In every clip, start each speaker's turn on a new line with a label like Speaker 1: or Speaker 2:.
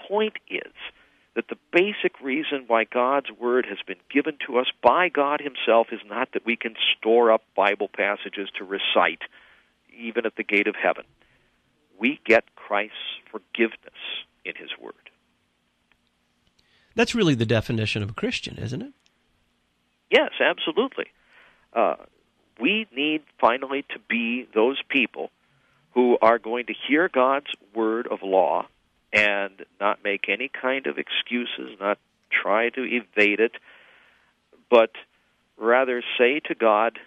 Speaker 1: point is that the basic reason why God's Word has been given to us by God Himself is not that we can store up Bible passages to recite, even at the gate of heaven. We get Christ's forgiveness in His Word.
Speaker 2: That's really the definition of a Christian, isn't it?
Speaker 1: Yes, absolutely. We need finally to be those people who are going to hear God's word of law and not make any kind of excuses, not try to evade it, but rather say to God,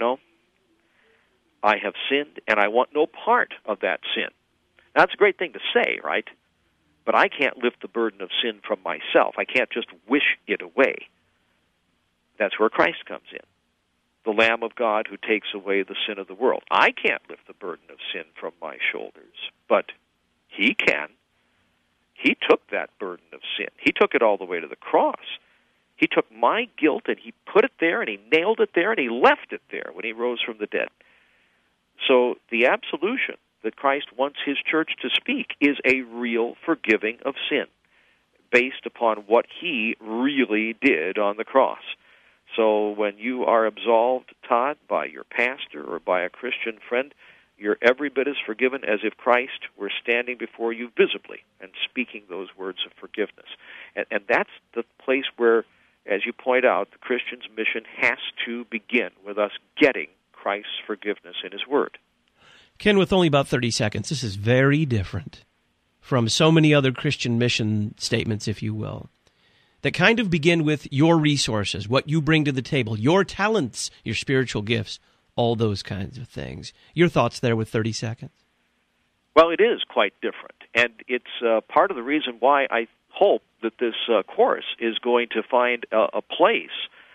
Speaker 1: I have sinned and I want no part of that sin. Now, that's a great thing to say, right? But I can't lift the burden of sin from myself. I can't just wish it away. That's where Christ comes in, the Lamb of God who takes away the sin of the world. I can't lift the burden of sin from my shoulders, but He can. He took that burden of sin. He took it all the way to the cross. He took my guilt and He put it there and He nailed it there and He left it there when He rose from the dead. So the absolution that Christ wants His church to speak is a real forgiving of sin based upon what He really did on the cross. So when you are absolved, Todd, by your pastor or by a Christian friend, you're every bit as forgiven as if Christ were standing before you visibly and speaking those words of forgiveness. And that's the place where, as you point out, the Christian's mission has to begin with us getting Christ's forgiveness in His Word.
Speaker 2: Ken, with only about 30 seconds, this is very different from so many other Christian mission statements, if you will, that kind of begin with your resources, what you bring to the table, your talents, your spiritual gifts, all those kinds of things. Your thoughts there with 30 seconds?
Speaker 1: Well, it is quite different, and it's part of the reason why I hope that this course is going to find a place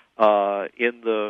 Speaker 1: in the,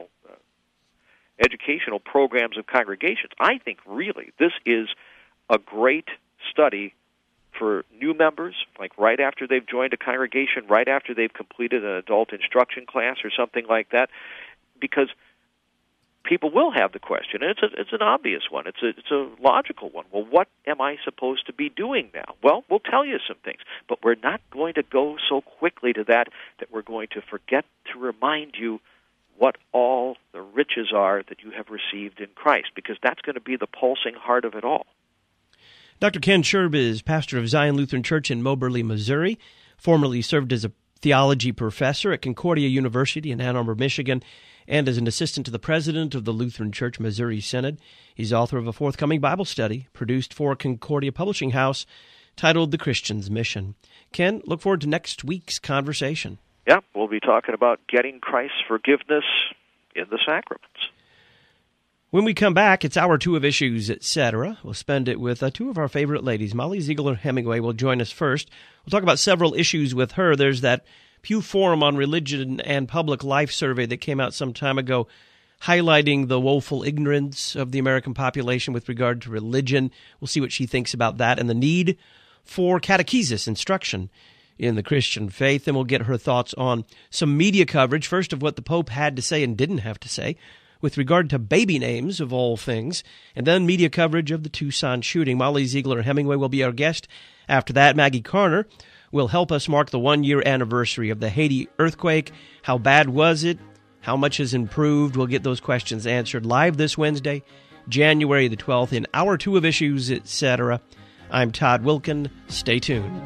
Speaker 1: educational programs of congregations. I think really this is a great study for new members, like right after they've joined a congregation, right after they've completed an adult instruction class or something like that, because people will have the question, and it's an obvious one. It's a logical one. Well, what am I supposed to be doing now? Well, we'll tell you some things, but we're not going to go so quickly to that we're going to forget to remind you what all the riches are that you have received in Christ, because that's going to be the pulsing heart of it all.
Speaker 2: Dr. Ken Scherb is pastor of Zion Lutheran Church in Moberly, Missouri, formerly served as a theology professor at Concordia University in Ann Arbor, Michigan, and as an assistant to the president of the Lutheran Church Missouri Synod. He's author of a forthcoming Bible study produced for Concordia Publishing House titled The Christian's Mission. Ken, look forward to next week's conversation.
Speaker 1: Yeah, we'll be talking about getting Christ's forgiveness in the sacraments.
Speaker 2: When we come back, it's Hour 2 of Issues, Etc. We'll spend it with two of our favorite ladies. Molly Ziegler Hemingway will join us first. We'll talk about several issues with her. There's that Pew Forum on Religion and Public Life survey that came out some time ago, highlighting the woeful ignorance of the American population with regard to religion. We'll see what she thinks about that and the need for catechesis instruction in the Christian faith. Then we'll get her thoughts on some media coverage, first of what the Pope had to say and didn't have to say with regard to baby names, of all things, and then media coverage of the Tucson shooting. Molly Ziegler Hemingway will be our guest. After that, Maggie Carner will help us mark the one-year anniversary of the Haiti earthquake. How bad was it? How much has improved? We'll get those questions answered live this Wednesday, January the 12th, in Hour 2 of Issues, Etc. I'm Todd Wilken. Stay tuned.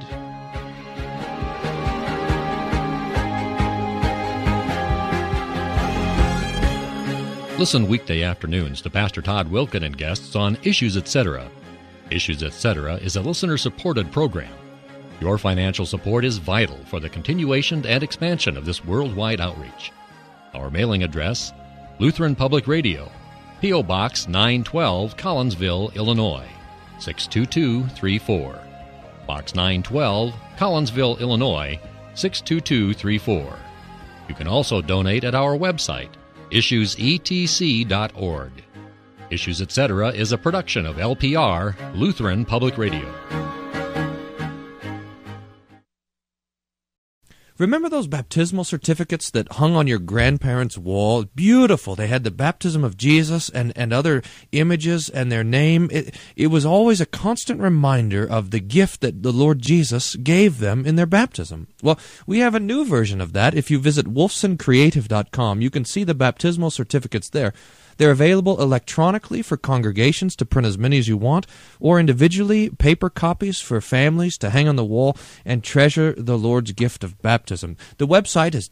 Speaker 3: Listen weekday afternoons to Pastor Todd Wilken and guests on Issues Etc. Issues Etc. is a listener-supported program. Your financial support is vital for the continuation and expansion of this worldwide outreach. Our mailing address, Lutheran Public Radio, P.O. Box 912, Collinsville, Illinois, 62234. Box 912, Collinsville, Illinois, 62234. You can also donate at our website, issuesetc.org. Issues Etc. is a production of LPR, Lutheran Public Radio.
Speaker 4: Remember those baptismal certificates that hung on your grandparents' wall? Beautiful. They had the baptism of Jesus and other images and their name. It was always a constant reminder of the gift that the Lord Jesus gave them in their baptism. Well, we have a new version of that. If you visit wolfsoncreative.com, you can see the baptismal certificates there. They're available electronically for congregations to print as many as you want, or individually, paper copies for families to hang on the wall and treasure the Lord's gift of baptism. The website is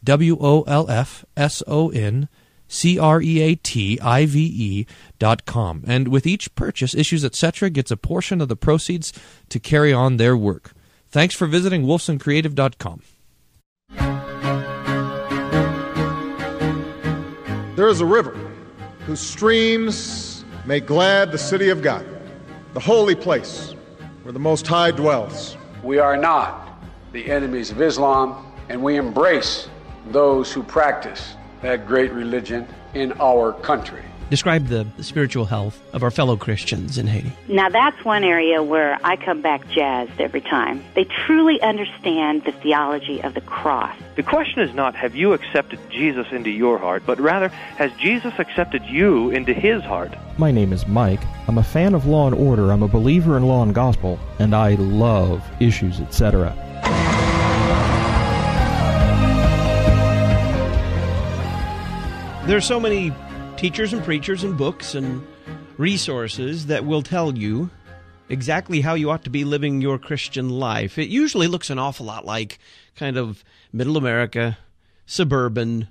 Speaker 4: wolfsoncreative.com. And with each purchase, Issues Etc. gets a portion of the proceeds to carry on their work. Thanks for visiting wolfsoncreative.com.
Speaker 5: There is a river whose streams make glad the city of God, the holy place where the Most High dwells.
Speaker 6: We are not the enemies of Islam, and we embrace those who practice that great religion in our country.
Speaker 2: Describe the spiritual health of our fellow Christians in Haiti.
Speaker 7: Now, that's one area where I come back jazzed every time. They truly understand the theology of the cross.
Speaker 8: The question is not, have you accepted Jesus into your heart, but rather, has Jesus accepted you into his heart?
Speaker 9: My name is Mike. I'm a fan of Law & Order. I'm a believer in law and gospel, and I love Issues Etc.
Speaker 2: There are so many teachers and preachers and books and resources that will tell you exactly how you ought to be living your Christian life. It usually looks an awful lot like kind of middle America, suburban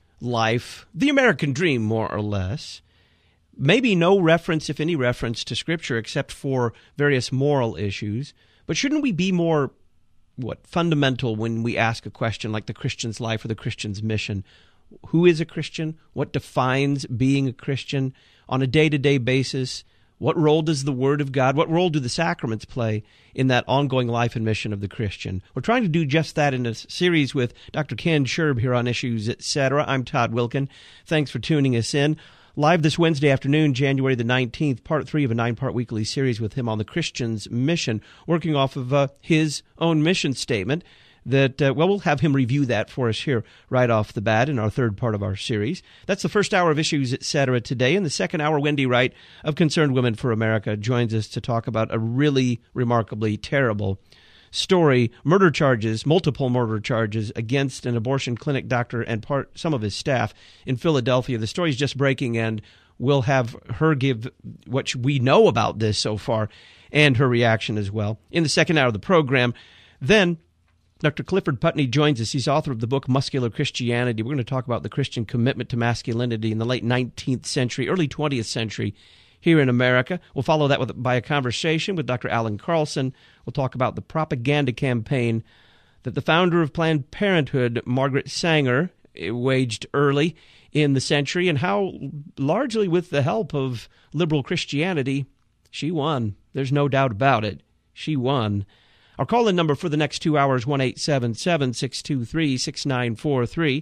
Speaker 2: life, the American dream, more or less. Maybe no reference, if any reference, to Scripture except for various moral issues. But shouldn't we be more, fundamental when we ask a question like the Christian's life or the Christian's mission? Who is a Christian? What defines being a Christian on a day-to-day basis? What role does the Word of God, what role do the sacraments play in that ongoing life and mission of the Christian? We're trying to do just that in a series with Dr. Ken Scherb here on Issues Etc. I'm Todd Wilken. Thanks for tuning us in. Live this Wednesday afternoon, January the 19th, part 3 of a 9-part weekly series with him on the Christian's mission, working off of his own mission statement. We'll have him review that for us here right off the bat in our third part of our series. That's the first hour of Issues Etc. today. In the second hour, Wendy Wright of Concerned Women for America joins us to talk about a really remarkably terrible story, multiple murder charges against an abortion clinic doctor and some of his staff in Philadelphia. The story's just breaking, and we'll have her give what we know about this so far and her reaction as well. In the second hour of the program, then Dr. Clifford Putney joins us. He's author of the book Muscular Christianity. We're going to talk about the Christian commitment to masculinity in the late 19th century, early 20th century here in America. We'll follow that by a conversation with Dr. Alan Carlson. We'll talk about the propaganda campaign that the founder of Planned Parenthood, Margaret Sanger, waged early in the century, and how, largely with the help of liberal Christianity, she won. There's no doubt about it. She won. Our call-in number for the next 2 hours, 1-877-623-6943,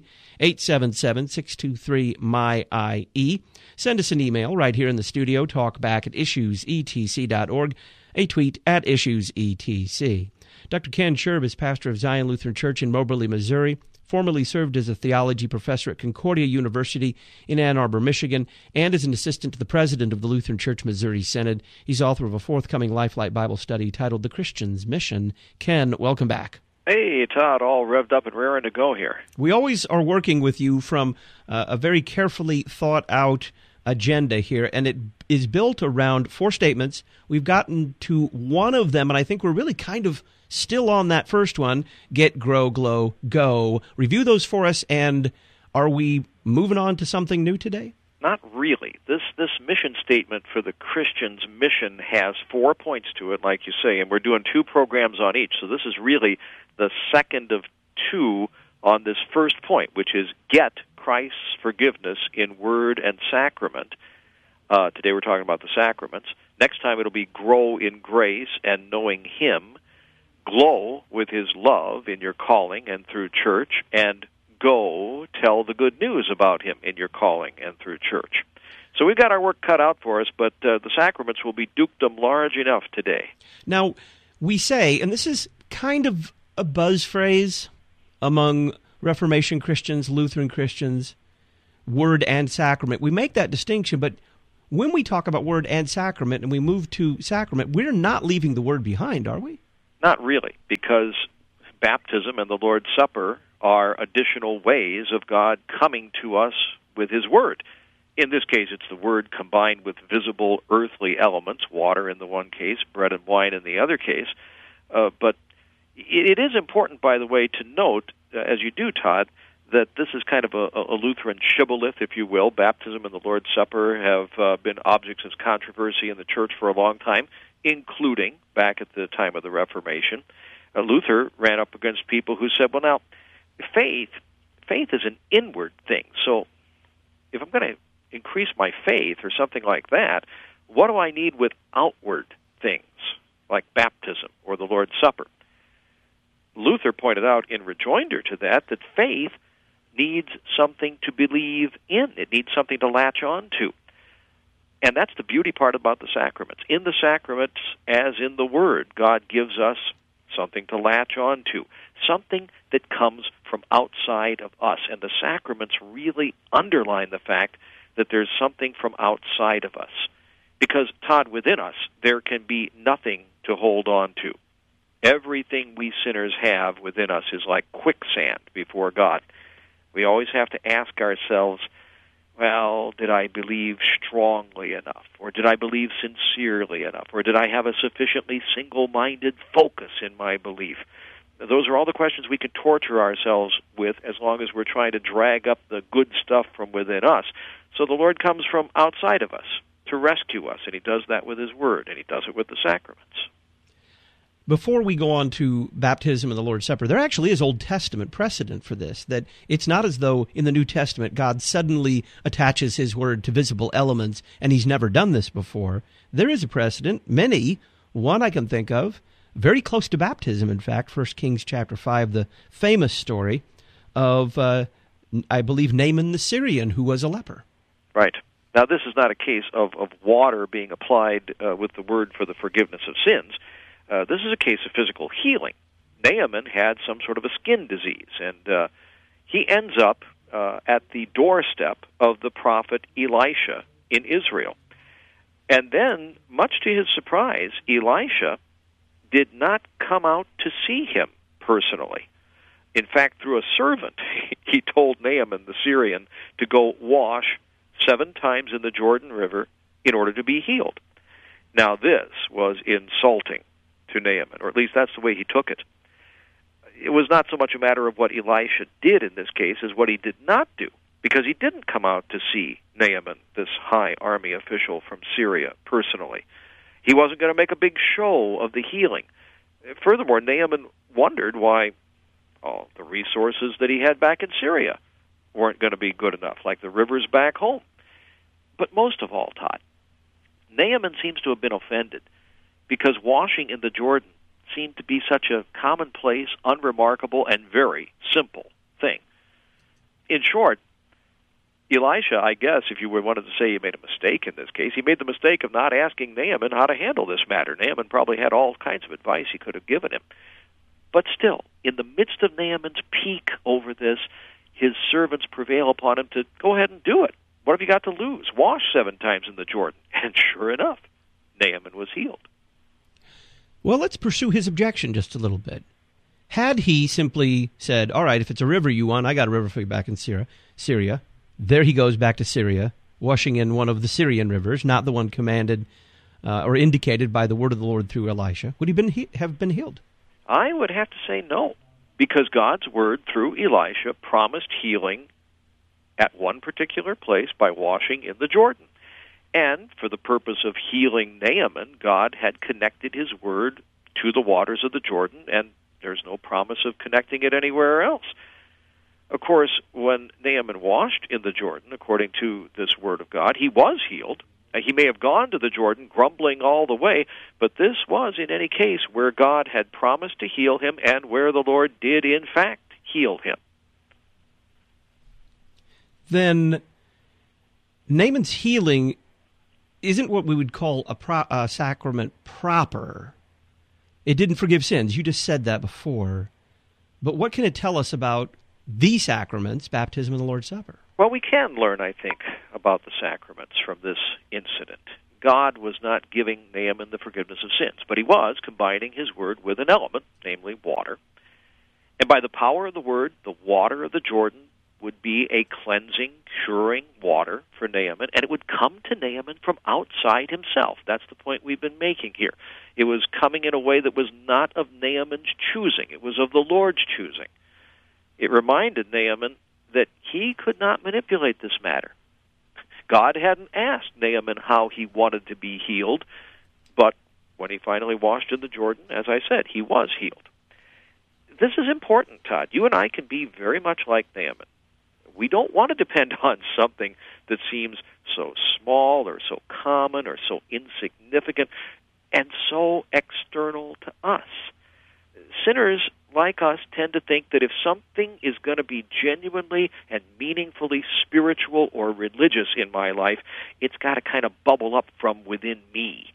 Speaker 2: 877-623-MY-IE. Send us an email right here in the studio, talkback@issuesetc.org, a tweet @issuesetc. Dr. Ken Scherb is pastor of Zion Lutheran Church in Moberly, Missouri, formerly served as a theology professor at Concordia University in Ann Arbor, Michigan, and as an assistant to the president of the Lutheran Church Missouri Synod. He's author of a forthcoming Lifelight Bible study titled The Christian's Mission. Ken, welcome back.
Speaker 1: Hey, Todd, all revved up and raring to go here.
Speaker 2: We always are working with you from a very carefully thought-out agenda here, and it is built around 4 statements. We've gotten to one of them, and I think we're really kind of still on that first one: get, grow, glow, go. Review those for us, and are we moving on to something new today?
Speaker 1: Not really. This mission statement for the Christian's mission has 4 points to it, like you say, and we're doing 2 programs on each. So this is really the second of 2 on this first point, which is get Christ's forgiveness in word and sacrament. Today we're talking about the sacraments. Next time it'll be grow in grace and knowing Him, glow with His love in your calling and through church, and go tell the good news about Him in your calling and through church. So we've got our work cut out for us, but the sacraments will be dukedom large enough today.
Speaker 2: Now, we say, and this is kind of a buzz phrase, among Reformation Christians, Lutheran Christians, word and sacrament. We make that distinction, but when we talk about word and sacrament and we move to sacrament, we're not leaving the word behind, are we?
Speaker 1: Not really, because baptism and the Lord's Supper are additional ways of God coming to us with His Word. In this case, it's the Word combined with visible earthly elements, water in the one case, bread and wine in the other case. But it is important, by the way, to note, as you do, Todd, that this is kind of a Lutheran shibboleth, if you will. Baptism and the Lord's Supper have been objects of controversy in the Church for a long time, including back at the time of the Reformation. Luther ran up against people who said, well, now, faith is an inward thing. So if I'm going to increase my faith or something like that, what do I need with outward things, like baptism or the Lord's Supper? Luther pointed out in rejoinder to that faith needs something to believe in. It needs something to latch on to. And that's the beauty part about the sacraments. In the sacraments, as in the Word, God gives us something to latch on to, something that comes from outside of us. And the sacraments really underline the fact that there's something from outside of us. Because, Todd, within us, there can be nothing to hold on to. Everything we sinners have within us is like quicksand before God. We always have to ask ourselves, well, did I believe strongly enough? Or did I believe sincerely enough? Or did I have a sufficiently single-minded focus in my belief? Those are all the questions we can torture ourselves with as long as we're trying to drag up the good stuff from within us. So the Lord comes from outside of us to rescue us, and He does that with His Word, and He does it with the sacraments.
Speaker 2: Before we go on to baptism and the Lord's Supper, there actually is Old Testament precedent for this, that it's not as though in the New Testament God suddenly attaches His Word to visible elements and He's never done this before. There is a precedent, many, one I can think of, very close to baptism, in fact, 1 Kings chapter 5, the famous story of, I believe, Naaman the Syrian, who was a leper.
Speaker 1: Right. Now, this is not a case of water being applied with the word for the forgiveness of sins. This is a case of physical healing. Naaman had some sort of a skin disease, and he ends up at the doorstep of the prophet Elisha in Israel. And then, much to his surprise, Elisha did not come out to see him personally. In fact, through a servant, he told Naaman the Syrian to go wash 7 times in the Jordan River in order to be healed. Now, this was insulting to Naaman, or at least that's the way he took it. It was not so much a matter of what Elisha did in this case as what he did not do, because he didn't come out to see Naaman, this high army official from Syria, personally. He wasn't going to make a big show of the healing. Furthermore, Naaman wondered why the resources that he had back in Syria weren't going to be good enough, like the rivers back home. But most of all, Todd, Naaman seems to have been offended because washing in the Jordan seemed to be such a commonplace, unremarkable, and very simple thing. In short, Elisha, I guess, if you wanted to say he made a mistake in this case, he made the mistake of not asking Naaman how to handle this matter. Naaman probably had all kinds of advice he could have given him. But still, in the midst of Naaman's pique over this, his servants prevail upon him to go ahead and do it. What have you got to lose? Wash 7 times in the Jordan. And sure enough, Naaman was healed.
Speaker 2: Well, let's pursue his objection just a little bit. Had he simply said, all right, if it's a river you want, I got a river for you back in Syria. There he goes back to Syria, washing in one of the Syrian rivers, not the one commanded or indicated by the word of the Lord through Elisha. Would he have been healed?
Speaker 1: I would have to say no, because God's word through Elisha promised healing at one particular place by washing in the Jordan. And for the purpose of healing Naaman, God had connected His word to the waters of the Jordan, and there's no promise of connecting it anywhere else. Of course, when Naaman washed in the Jordan, according to this word of God, he was healed. He may have gone to the Jordan grumbling all the way, but this was, in any case, where God had promised to heal him and where the Lord did, in fact, heal him.
Speaker 2: Then Naaman's healing isn't what we would call a sacrament proper. It didn't forgive sins. You just said that before. But what can it tell us about the sacraments, baptism and the Lord's Supper?
Speaker 1: Well, we can learn, I think, about the sacraments from this incident. God was not giving Naaman the forgiveness of sins, but he was combining his word with an element, namely water. And by the power of the word, the water of the Jordan would be a cleansing, curing water for Naaman, and it would come to Naaman from outside himself. That's the point we've been making here. It was coming in a way that was not of Naaman's choosing. It was of the Lord's choosing. It reminded Naaman that he could not manipulate this matter. God hadn't asked Naaman how he wanted to be healed, but when he finally washed in the Jordan, as I said, he was healed. This is important, Todd. You and I can be very much like Naaman. We don't want to depend on something that seems so small or so common or so insignificant and so external to us. Sinners like us tend to think that if something is going to be genuinely and meaningfully spiritual or religious in my life, it's got to kind of bubble up from within me.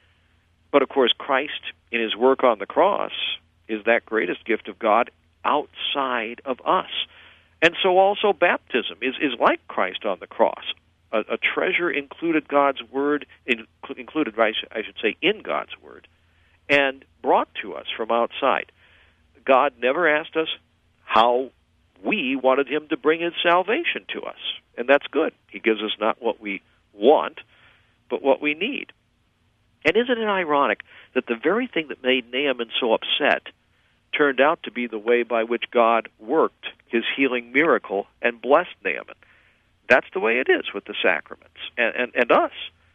Speaker 1: But of course, Christ, in his work on the cross, is that greatest gift of God outside of us. And so also baptism is like Christ on the cross. A treasure included God's Word, included, I should say, in God's Word, and brought to us from outside. God never asked us how we wanted him to bring his salvation to us. And that's good. He gives us not what we want, but what we need. And isn't it ironic that the very thing that made Naaman so upset turned out to be the way by which God worked his healing miracle and blessed Naaman? That's the way it is with the sacraments and us.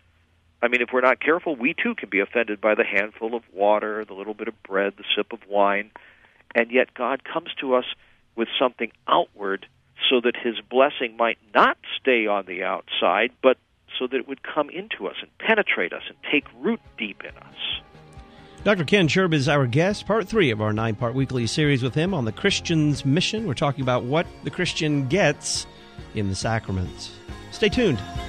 Speaker 1: I mean, if we're not careful, we too can be offended by the handful of water, the little bit of bread, the sip of wine, and yet God comes to us with something outward so that his blessing might not stay on the outside, but so that it would come into us and penetrate us and take root deep in us.
Speaker 2: Dr. Ken Sherb is our guest, part 3 of our 9-part weekly series with him on the Christian's mission. We're talking about what the Christian gets in the sacraments. Stay tuned.